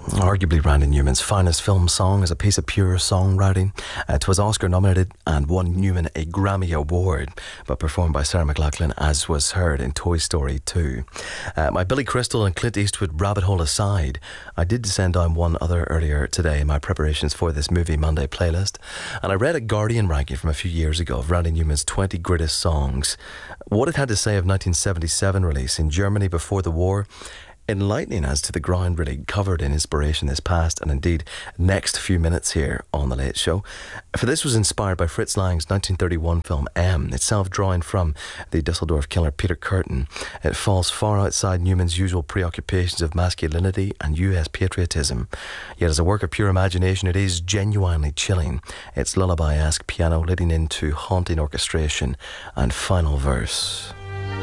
Arguably Randy Newman's finest film song is a piece of pure songwriting. It was Oscar nominated and won Newman a Grammy Award, but performed by Sarah McLachlan, as was heard in Toy Story 2. My Billy Crystal and Clint Eastwood rabbit hole aside, I did descend down one other earlier today in my preparations for this Movie Monday playlist, and I read a Guardian ranking from a few years ago of Randy Newman's 20 greatest songs. What it had to say of 1977 release in Germany before the war, enlightening as to the ground really covered in inspiration this past and indeed next few minutes here on The Late Show. For this was inspired by Fritz Lang's 1931 film M, itself drawing from the Dusseldorf killer Peter Kürten. It falls far outside Newman's usual preoccupations of masculinity and US patriotism. Yet as a work of pure imagination, it is genuinely chilling. It's lullaby-esque piano leading into haunting orchestration and final verse.